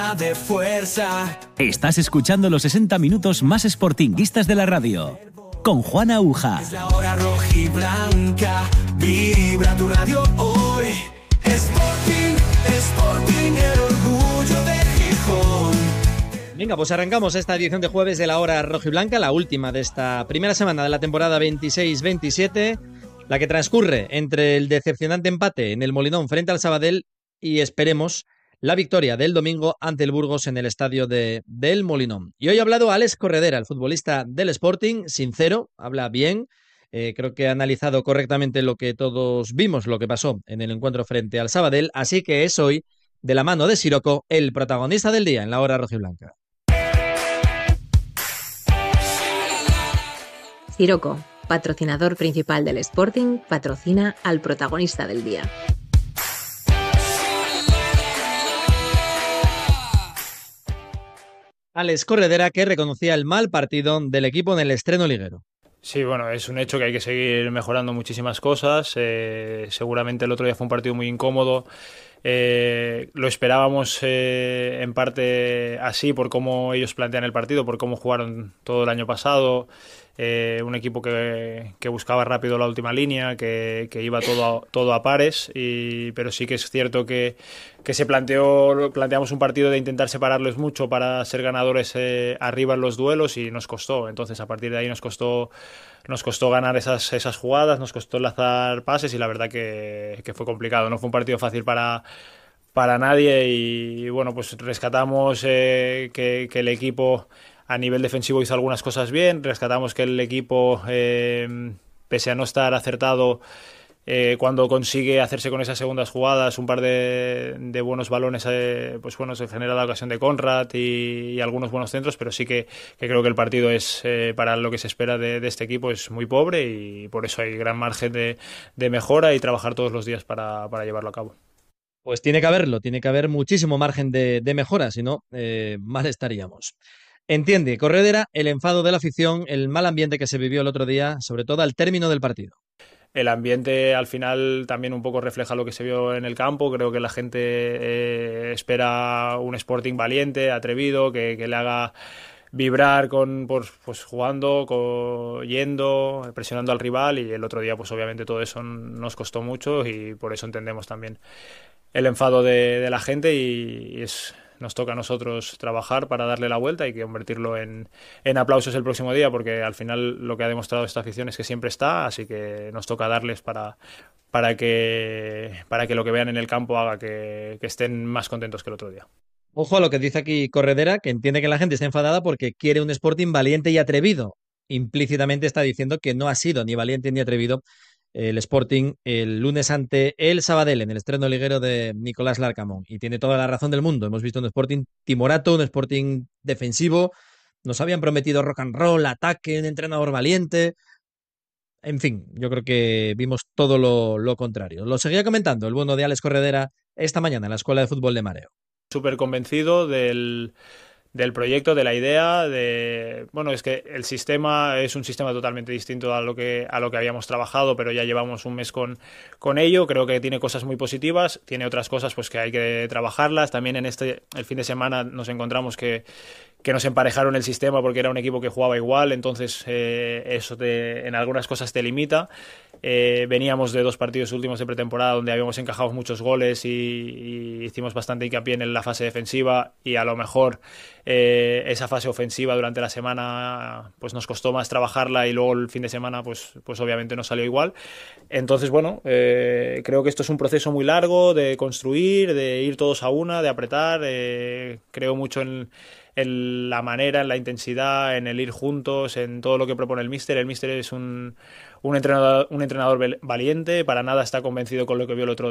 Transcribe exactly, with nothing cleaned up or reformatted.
De fuerza. Estás escuchando los sesenta minutos más sportinguistas de la radio con Juan Aguja. Es la hora rojiblanca, vibra tu radio hoy. Sporting, Sporting, el orgullo de Gijón. Venga, pues arrancamos esta edición de jueves de la hora rojiblanca, la última de esta primera semana de la temporada veintiséis veintisiete, la que transcurre entre el decepcionante empate en el Molinón frente al Sabadell y esperemos la victoria del domingo ante el Burgos en el estadio de, del Molinón. Y hoy ha hablado Alex Corredera, el futbolista del Sporting, sincero, habla bien, eh, creo que ha analizado correctamente lo que todos vimos, lo que pasó en el encuentro frente al Sabadell, así que es hoy, de la mano de Sirocco, el protagonista del día en la hora rojiblanca. Sirocco, patrocinador principal del Sporting, patrocina al protagonista del día. Alex Corredera, que reconocía el mal partido del equipo en el estreno liguero. Sí, bueno, es un hecho que hay que seguir mejorando muchísimas cosas. Eh, seguramente el otro día fue un partido muy incómodo. Eh, lo esperábamos eh, en parte así por cómo ellos plantean el partido, por cómo jugaron todo el año pasado. Eh, un equipo que, que buscaba rápido la última línea, que, que iba todo a, todo a pares, y, pero sí que es cierto que, que se planteó, planteamos un partido de intentar separarlos mucho para ser ganadores eh, arriba en los duelos y nos costó. Entonces a partir de ahí nos costó, nos costó ganar esas, esas jugadas, nos costó enlazar pases y la verdad que, que fue complicado. No fue un partido fácil para, para nadie y bueno, pues rescatamos eh, que, que el equipo a nivel defensivo hizo algunas cosas bien, rescatamos que el equipo, eh, pese a no estar acertado, eh, cuando consigue hacerse con esas segundas jugadas, un par de, de buenos balones, eh, pues bueno, se genera la ocasión de Conrad y, y algunos buenos centros, pero sí que, que creo que el partido es, eh, para lo que se espera de, de este equipo, es muy pobre y por eso hay gran margen de, de mejora y trabajar todos los días para, para llevarlo a cabo. Pues tiene que haberlo, tiene que haber muchísimo margen de, de mejora, si no, eh, mal estaríamos. Entiende Corredera el enfado de la afición, el mal ambiente que se vivió el otro día, sobre todo al término del partido. El ambiente al final también un poco refleja lo que se vio en el campo. Creo que la gente eh, espera un Sporting valiente, atrevido, que, que le haga vibrar con pues, pues jugando, con, yendo, presionando al rival, y el otro día pues obviamente todo eso nos costó mucho y por eso entendemos también el enfado de, de la gente y, y es... Nos toca a nosotros trabajar para darle la vuelta y convertirlo en, en aplausos el próximo día, porque al final lo que ha demostrado esta afición es que siempre está, así que nos toca darles para, para, que, para que lo que vean en el campo haga que, que estén más contentos que el otro día. Ojo a lo que dice aquí Corredera, que entiende que la gente está enfadada porque quiere un Sporting valiente y atrevido. Implícitamente está diciendo que no ha sido ni valiente ni atrevido el Sporting el lunes ante el Sabadell en el estreno liguero de Nicolás Larcamón, y tiene toda la razón del mundo. Hemos visto un Sporting timorato, un Sporting defensivo, nos habían prometido rock and roll, ataque, un entrenador valiente, en fin, yo creo que vimos todo lo, lo contrario. Lo seguía comentando el bueno de Alex Corredera esta mañana en la Escuela de Fútbol de Mareo. Súper convencido del del proyecto, de la idea, de bueno, es que el sistema es un sistema totalmente distinto a lo que a lo que habíamos trabajado, pero ya llevamos un mes con, con ello. Creo que tiene cosas muy positivas, tiene otras cosas pues que hay que trabajarlas. También en este el fin de semana nos encontramos que que nos emparejaron el sistema porque era un equipo que jugaba igual, entonces eh, eso te, en algunas cosas te limita. Eh, veníamos de dos partidos últimos de pretemporada donde habíamos encajado muchos goles y, y hicimos bastante hincapié en la fase defensiva, y a lo mejor eh, esa fase ofensiva durante la semana pues nos costó más trabajarla y luego el fin de semana pues, pues obviamente no salió igual. Entonces bueno, eh, creo que esto es un proceso muy largo de construir, de ir todos a una, de apretar. Eh, creo mucho en en la manera, en la intensidad, en el ir juntos, en todo lo que propone el míster. El míster es un, un entrenador, un entrenador valiente, para nada está convencido con lo que vio el otro